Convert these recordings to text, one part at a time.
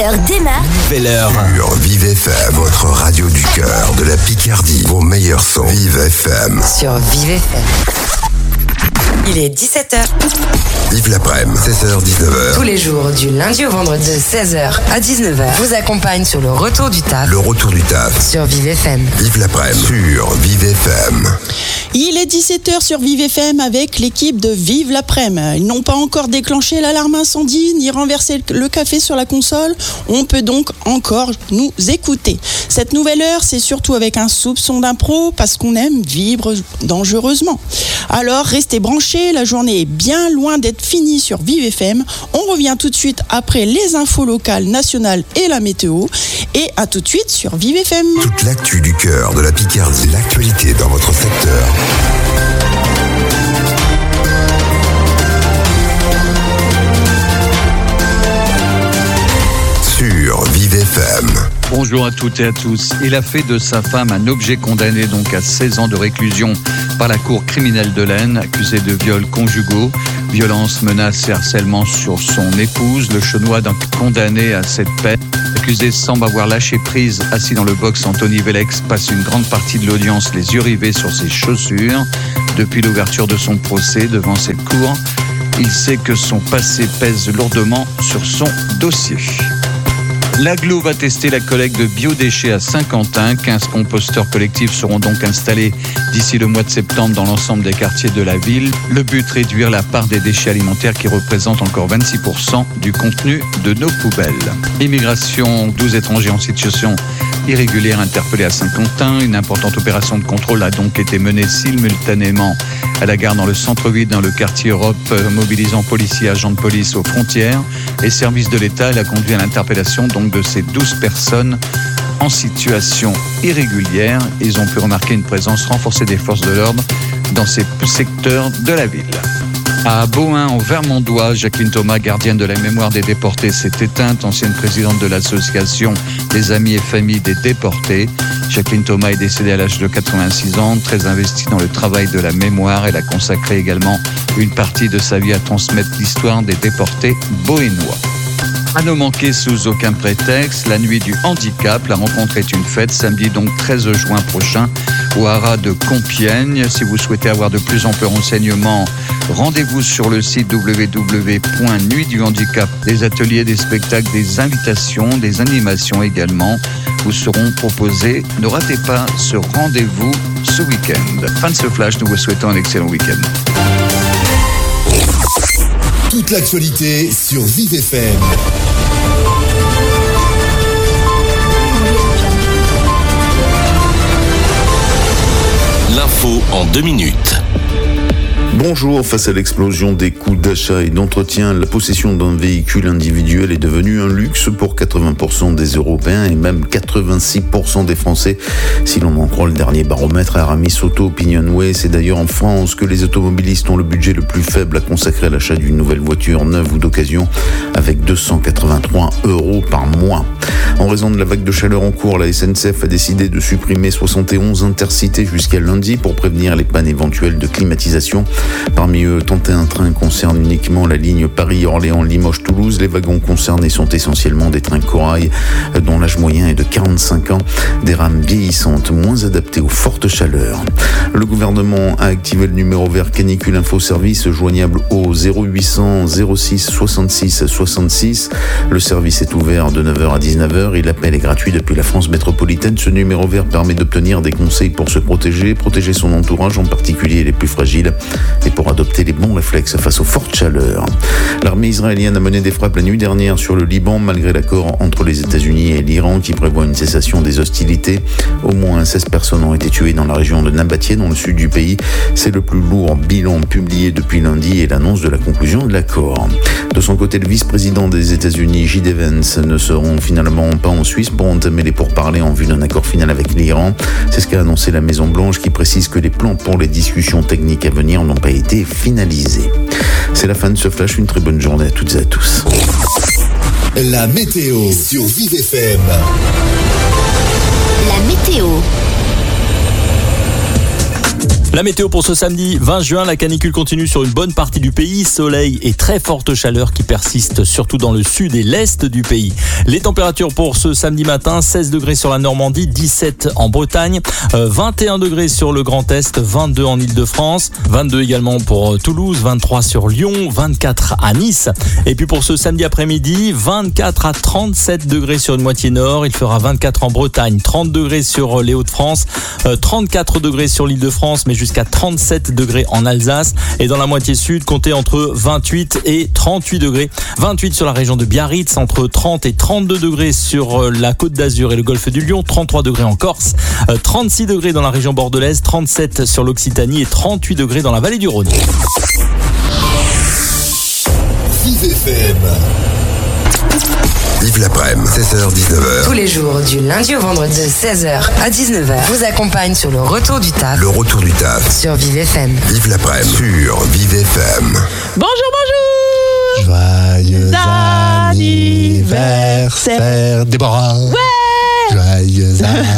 heure démarre. Nouvelle heure. Sur Vive FM, votre radio du cœur de la Picardie. Vos meilleurs sons. Vive FM. Sur Vive FM. Il est 17h. Vive l'après-midi, 16h-19h. Tous les jours, du lundi au vendredi, de 16h à 19h, vous accompagne sur le retour du taf. Le retour du taf. Sur Vive FM. Vive l'après-midi. Sur Vive FM. Il est 17h sur Vive FM avec l'équipe de Vive l'après-midi. Ils n'ont pas encore déclenché l'alarme incendie ni renversé le café sur la console. On peut donc encore nous écouter. Cette nouvelle heure, c'est surtout avec un soupçon d'impro parce qu'on aime vivre dangereusement. Alors restez branchés, la journée est bien loin d'être finie sur Vive FM. On revient tout de suite après les infos locales, nationales et la météo. Et à tout de suite sur Vive FM. Toute l'actu du cœur de la Picardie, l'actualité dans votre secteur. Sur Vive FM. Bonjour à toutes et à tous. Il a fait de sa femme un objet condamné donc à 16 ans de réclusion par la cour criminelle de l'Aisne, accusé de viols conjugaux, violences, menaces et harcèlement sur son épouse. Le Chaunois donc condamné à cette peine. L'accusé semble avoir lâché prise. Assis dans le box, Anthony Velex passe une grande partie de l'audience les yeux rivés sur ses chaussures. Depuis l'ouverture de son procès devant cette cour, il sait que son passé pèse lourdement sur son dossier. L'Agglo va tester la collecte de biodéchets à Saint-Quentin. 15 composteurs collectifs seront donc installés d'ici le mois de septembre dans l'ensemble des quartiers de la ville. Le but, réduire la part des déchets alimentaires qui représentent encore 26% du contenu de nos poubelles. Immigration, 12 étrangers en situation irrégulière interpellés à Saint-Quentin. Une importante opération de contrôle a donc été menée simultanément à la gare dans le centre-ville, dans le quartier Europe, mobilisant policiers et agents de police aux frontières et services de l'État. Elle a conduit à l'interpellation donc de ces 12 personnes en situation irrégulière. Ils ont pu remarquer une présence renforcée des forces de l'ordre dans ces secteurs de la ville. À Beauhain, en Vermandois, Jacqueline Thomas, gardienne de la mémoire des déportés, s'est éteinte, ancienne présidente de l'association des amis et familles des déportés. Jacqueline Thomas est décédée à l'âge de 86 ans, très investie dans le travail de la mémoire. Elle a consacré également une partie de sa vie à transmettre l'histoire des déportés beauhainois. À ne manquer sous aucun prétexte, la nuit du handicap. La rencontre est une fête, samedi donc 13 juin prochain au Haras de Compiègne. Si vous souhaitez avoir de plus amples renseignements, rendez-vous sur le site www.nuitduhandicap. Des ateliers, des spectacles, des invitations, des animations également vous seront proposés. Ne ratez pas ce rendez-vous ce week-end. Fin de ce flash, nous vous souhaitons un excellent week-end. Toute l'actualité sur Vive FM. L'info en 2 minutes. Bonjour, face à l'explosion des coûts d'achat et d'entretien, la possession d'un véhicule individuel est devenue un luxe pour 80% des Européens et même 86% des Français. Si l'on en croit le dernier baromètre Aramis Auto Opinionway, c'est d'ailleurs en France que les automobilistes ont le budget le plus faible à consacrer à l'achat d'une nouvelle voiture neuve ou d'occasion, avec 283 € par mois. En raison de la vague de chaleur en cours, la SNCF a décidé de supprimer 71 intercités jusqu'à lundi pour prévenir les pannes éventuelles de climatisation. Parmi eux, 31 trains concernent uniquement la ligne Paris-Orléans-Limoges-Toulouse. Les wagons concernés sont essentiellement des trains corail dont l'âge moyen est de 45 ans, des rames vieillissantes moins adaptées aux fortes chaleurs. Le gouvernement a activé le numéro vert Canicule Info Service joignable au 0800 06 66 66. Le service est ouvert de 9h à 19h et l'appel est gratuit depuis la France métropolitaine. Ce numéro vert permet d'obtenir des conseils pour se protéger son entourage, en particulier les plus fragiles, et pour adopter les bons réflexes face aux fortes chaleurs. L'armée israélienne a mené des frappes la nuit dernière sur le Liban, malgré l'accord entre les États-Unis et l'Iran qui prévoit une cessation des hostilités. Au moins 16 personnes ont été tuées dans la région de Nabatie, dans le sud du pays. C'est le plus lourd bilan publié depuis lundi et l'annonce de la conclusion de l'accord. De son côté, le vice-président des États-Unis, J.D. Vance, ne seront finalement pas en Suisse pour entamer les pourparlers en vue d'un accord final avec l'Iran. C'est ce qu'a annoncé la Maison-Blanche, qui précise que les plans pour les discussions techniques à venir n'ont pas été finalisés. C'est la fin de ce flash. Une très bonne journée à toutes et à tous. La météo sur Vive FM. La météo. La météo pour ce samedi 20 juin, la canicule continue sur une bonne partie du pays. Soleil et très forte chaleur qui persistent surtout dans le sud et l'est du pays. Les températures pour ce samedi matin, 16 degrés sur la Normandie, 17 en Bretagne, 21 degrés sur le Grand Est, 22 en Île-de-France, 22 également pour Toulouse, 23 sur Lyon, 24 à Nice. Et puis pour ce samedi après-midi, 24 à 37 degrés sur une moitié nord. Il fera 24 en Bretagne, 30 degrés sur les Hauts-de-France, 34 degrés sur l'Île-de-France, mais jusqu'à 37 degrés en Alsace. Et dans la moitié sud, comptez entre 28 et 38 degrés. 28 sur la région de Biarritz, entre 30 et 32 degrés sur la Côte d'Azur et le golfe du Lion, 33 degrés en Corse, 36 degrés dans la région bordelaise, 37 sur l'Occitanie et 38 degrés dans la vallée du Rhône. Vive FM. Vive l'après-midi, 16h-19h. Tous les jours, du lundi au vendredi, de 16h à 19h, vous accompagne sur le retour du taf. Le retour du taf. Sur Vive FM. Vive l'après-midi sur Vive FM. Bonjour. Joyeux anniversaire, Déborah. Ouais. Joyeux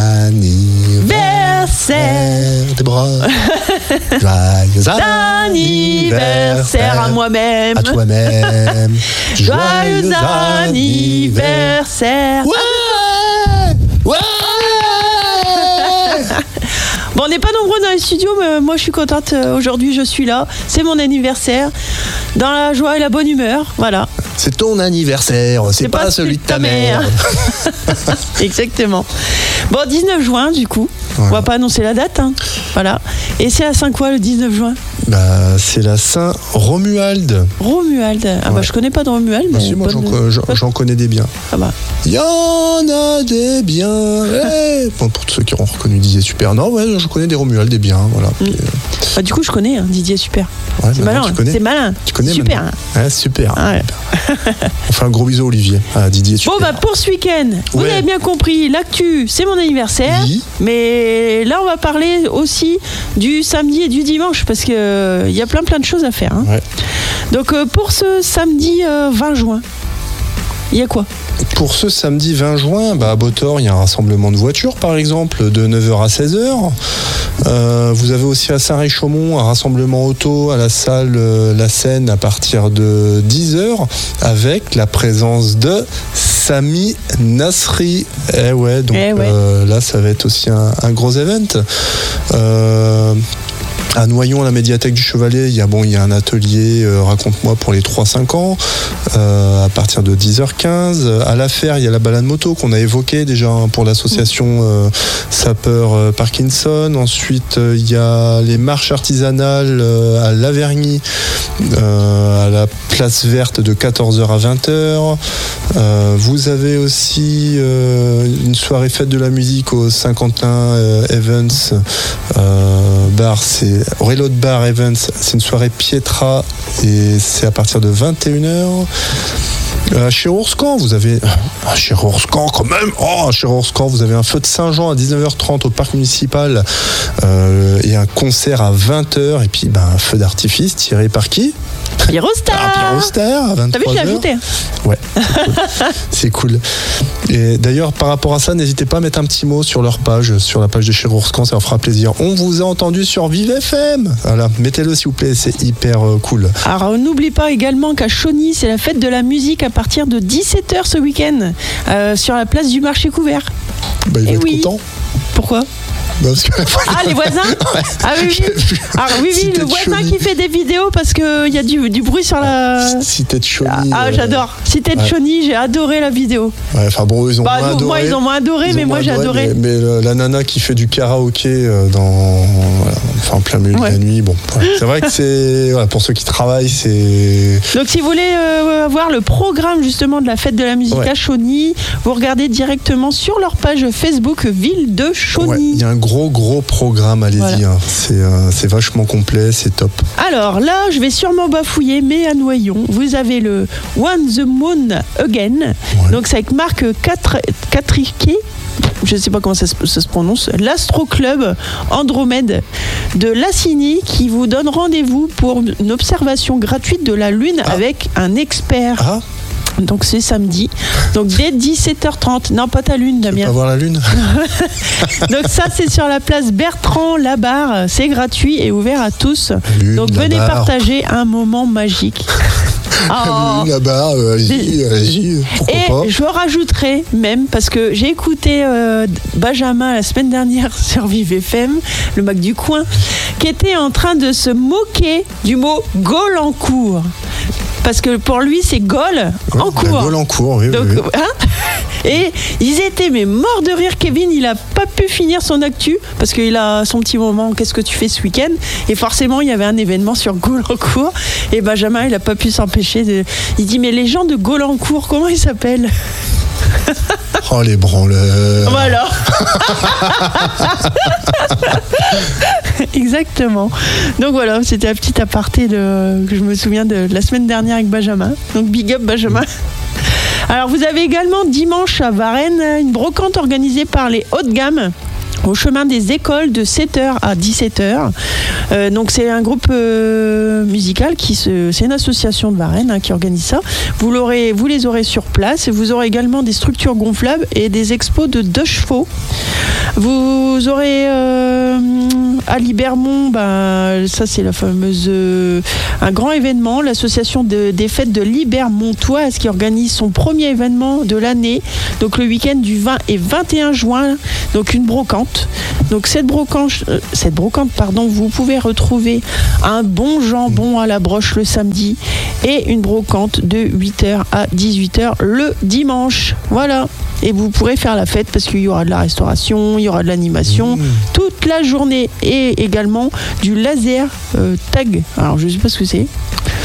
anniversaire, Déborah. Joyeux Anniversaire à moi-même. À toi-même. Joyeux anniversaire. Ouais. Bon, on n'est pas nombreux dans les studios, mais moi je suis contente. Aujourd'hui, je suis là. C'est mon anniversaire. Dans la joie et la bonne humeur. Voilà. C'est ton anniversaire, c'est pas celui de ta mère. Exactement. Bon, 19 juin, du coup. Ouais. On va pas annoncer la date. Hein. Voilà. Et c'est la Saint quoi le 19 juin? C'est la Saint Romuald. Romuald. Ah bah je connais pas de Romuald. Mais si, moi j'en connais des biens. Ah bah. Il y en a des biens. Bon, pour tous ceux qui ont reconnu Didier Super. Non, ouais, je connais des Romuald, des biens. Voilà. Bah, du coup, je connais Didier Super. Ouais, c'est malin. C'est malin. Tu connais super. Hein. Ouais, super. Ouais. On fait un gros bisou Olivier à Didier Super. Bon bah pour ce week-end, vous avez bien compris, l'actu, c'est mon anniversaire. Oui. Mais là, on va parler aussi du samedi et du dimanche parce que il y a plein de choses à faire. Hein. Ouais. Donc pour ce samedi 20 juin, il y a quoi? Pour ce samedi 20 juin, à Botor, il y a un rassemblement de voitures, par exemple, de 9h à 16h. Vous avez aussi à Saint-Réchaumont un rassemblement auto à la salle La Seine à partir de 10h avec la présence de Sami Nasri. Là, ça va être aussi un gros event. À Noyon, à la médiathèque du Chevalet, il y a un atelier Raconte-moi pour les 3-5 ans à partir de 10h15. À La Fère, il y a la balade moto qu'on a évoquée déjà pour l'association Sapeur Parkinson. Ensuite, il y a les marches artisanales à Lavergny, à la place verte de 14h à 20h. Vous avez aussi une soirée fête de la musique au Saint-Quentin Evans bar, c'est Reload Bar Events, c'est une soirée Pietra et c'est à partir de 21h. Chez Ourscan, vous avez chez Ourscan quand même. Chez Ourscan, vous avez un feu de Saint-Jean à 19h30 au parc municipal et un concert à 20h et puis un feu d'artifice tiré par qui? Pyrostar à 23h. T'as vu, je l'ai ajouté. Ouais, c'est cool. Et d'ailleurs, par rapport à ça, n'hésitez pas à mettre un petit mot sur leur page, sur la page de chez Ourscan, ça leur fera plaisir. On vous a entendu sur Vive FM. Voilà, mettez-le s'il vous plaît, c'est hyper cool. Alors, on n'oublie pas également qu'à Chauny, c'est la fête de la musique à partir de 17h ce week-end, sur la place du marché couvert. Il va être content. Pourquoi? Parce que les voisins. Ouais. Ah oui, alors, oui, le voisin qui fait des vidéos parce qu'il y a du bruit sur la... Cité de Chauny. J'adore. Cité de Chauny, j'ai adoré la vidéo. Ouais, enfin bon, ils ont moins adoré. Moi, ils ont moins adoré, mais moi, j'ai adoré. Mais la nana qui fait du karaoké en plein milieu de la nuit, bon. Voilà. C'est vrai que c'est... Voilà, pour ceux qui travaillent, c'est... Donc, si vous voulez voir le programme, justement, de la fête de la musique à Chauny, vous regardez directement sur leur page Facebook Ville de Chauny. Il y a un gros programme, allez-y. Voilà. Hein. C'est vachement complet, c'est top. Alors là, je vais sûrement bafouiller, mais à Noyon, vous avez le One the Moon Again. Donc c'est avec Marc Catriquet. Je ne sais pas comment ça se prononce, l'Astro Club Andromède de Lassigny qui vous donne rendez-vous pour une observation gratuite de la Lune avec un expert. Donc c'est samedi. Donc dès 17h30. Non, pas ta lune, Damien. Tu veux pas voir la lune? Donc ça, c'est sur la place Bertrand Labarre. C'est gratuit et ouvert à tous. Lune, donc venez Labarre. partager un moment magique. Lune, là-bas, allez-y, pourquoi Et pas. je rajouterai même, parce que j'ai écouté Benjamin la semaine dernière sur Vive FM, le Mac du coin, qui était en train de se moquer du mot Gaulle-en-cours. Parce que pour lui, c'est Gaulle en cours. Gaulle en cours, oui. Donc, oui. hein, et ils étaient mais morts de rire. Kevin, il a pas pu finir son actu parce qu'il a son petit moment. Qu'est-ce que tu fais ce week-end? Et forcément, il y avait un événement sur Gaulle-en-cours. Et Benjamin, il a pas pu s'empêcher de. Il dit mais les gens de Gaulle-en-cours, comment ils s'appellent? Oh, les branleurs. Voilà. Exactement. Donc voilà, c'était un petit aparté que je me souviens de la semaine dernière avec Benjamin. Donc big up Benjamin. Alors vous avez également dimanche à Varennes une brocante organisée par les Hautes Gammes au chemin des écoles de 7h à 17h. Donc c'est un groupe musical c'est une association de Varennes qui organise ça. Vous les aurez sur place et vous aurez également des structures gonflables et des expos de 2 chevaux. Vous aurez à Libermont, ça c'est la fameuse un grand événement, l'association des fêtes de Libermontoise qui organise son premier événement de l'année, donc le week-end du 20 et 21 juin, donc une brocante. Donc cette brocante, vous pouvez retrouver un bon jambon à la broche le samedi et une brocante de 8h à 18h le dimanche. Voilà. Et vous pourrez faire la fête parce qu'il y aura de la restauration, il y aura de l'animation toute la journée et également du laser tag. Alors je ne sais pas ce que c'est.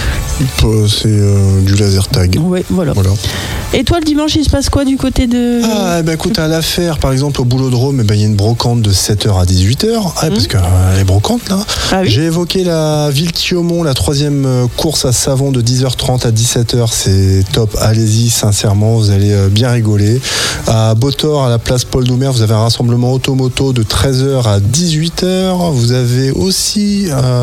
C'est du laser tag. Ouais, voilà. Et toi, le dimanche, il se passe quoi du côté de... Ah, écoute, à l'affaire, par exemple, au Boulodrome, il y a une brocante de 7h à 18h. Parce que les brocantes, là. Ah oui. J'ai évoqué la Ville-Quiaumont, la 3e course à Savon de 10h30 à 17h. C'est top. Allez-y, sincèrement, vous allez bien rigoler. À Botor, à la place Paul Doumer, vous avez un rassemblement automoto de 13h à 18h. Vous avez aussi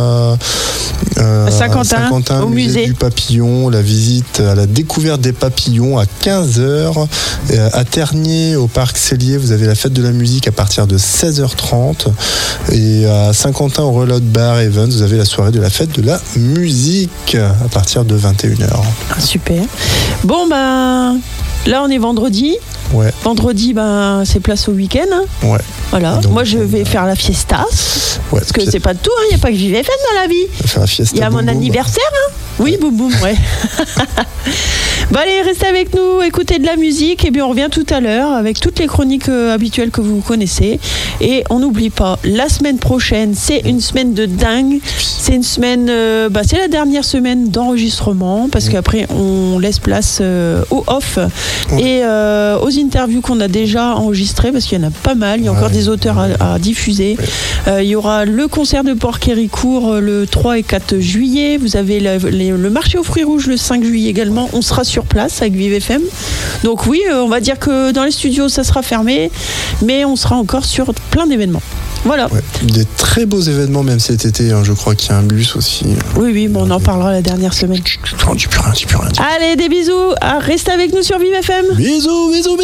Saint-Quentin, au musée du papillon, la visite à la découverte des papillons à 15h. À Ternier, au parc Cellier, vous avez la fête de la musique à partir de 16h30. Et à Saint-Quentin, au Reload Bar Evans, vous avez la soirée de la fête de la musique à partir de 21h. Super. Bon, là, on est vendredi. Ouais. Vendredi, c'est place au week-end. Ouais. Voilà. Donc, moi, je vais faire la fiestas. Ouais, parce que c'est pas tout, il n'y a pas que Vive FM dans la vie. Faire la fiesta. Il y a mon anniversaire. Oui, boum boum, ouais. Allez, restez avec nous, écoutez de la musique et puis on revient tout à l'heure avec toutes les chroniques habituelles que vous connaissez. Et on n'oublie pas, la semaine prochaine, c'est une semaine de dingue. C'est une semaine, c'est la dernière semaine d'enregistrement parce qu'après on laisse place au off et aux interviews qu'on a déjà enregistrées parce qu'il y en a pas mal. Il y a encore des auteurs à diffuser. Il y aura le concert de Porquericourt le 3 et 4 juillet. Vous avez le marché aux fruits rouges le 5 juillet également. On sera sur place avec Vive FM. Donc oui, on va dire que dans les studios ça sera fermé, mais on sera encore sur plein d'événements. Voilà. Ouais, des très beaux événements même cet été, je crois qu'il y a un bus aussi. Oui, on en parlera la dernière semaine. Je dis plus rien. Allez, des bisous. Restez avec nous sur Vive FM. Bisous.